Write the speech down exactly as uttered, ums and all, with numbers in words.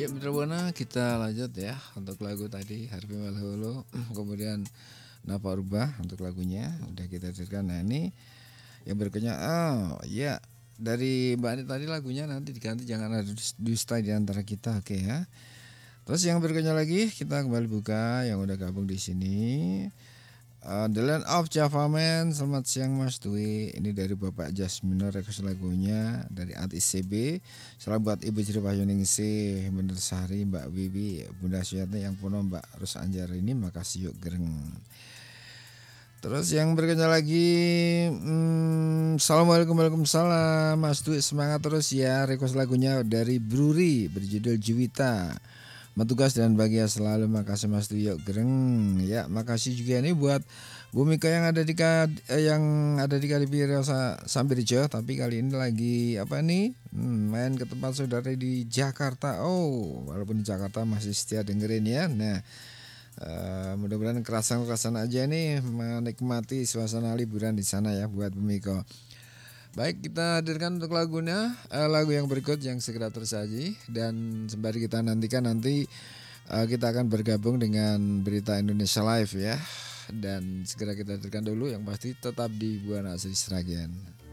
Ya Mitra Buana, kita lanjut ya untuk lagu tadi Harvey Maleholo, kemudian Napa Rubah untuk lagunya udah kita hadirkan. Nah ini yang berikutnya, oh ya dari Mbak Ani tadi lagunya nanti diganti jangan ada dusta di antara kita, oke ya. Terus yang berikutnya lagi kita kembali buka yang udah gabung di sini. Uh, The Land of Java Man, selamat siang Mas Dwi. Ini dari Bapak Jasmino, request lagunya dari Atis C B. Salam buat Ibu Jiri Wahyuningsih, Bener Sari, Mbak Bibi, Bunda Suyatni yang puno, Mbak Rus Anjar ini makasih yuk gereng. Terus yang berikutnya lagi, hmm, Assalamualaikum Waalaikumsalam Mas Dwi, semangat terus ya. Request lagunya dari Bruri berjudul Juwita. Tugas dan bahagia selalu, makasih Mas Duyo Gereng ya. Makasih juga nih buat Bu Mika yang ada di eh, yang ada di Kadipiro Sambirjo, tapi kali ini lagi apa nih hmm, main ke tempat saudara di Jakarta. Oh, walaupun di Jakarta masih setia dengerin ya. Nah, uh, mudah-mudahan kerasan-kerasan aja nih menikmati suasana liburan di sana ya buat Bu Mika. Baik, kita hadirkan untuk lagunya uh, lagu yang berikut yang segera tersaji, dan sembari kita nantikan nanti uh, kita akan bergabung dengan Berita Indonesia Live ya. Dan segera kita hadirkan dulu yang pasti tetap di Buana Asri Sragen.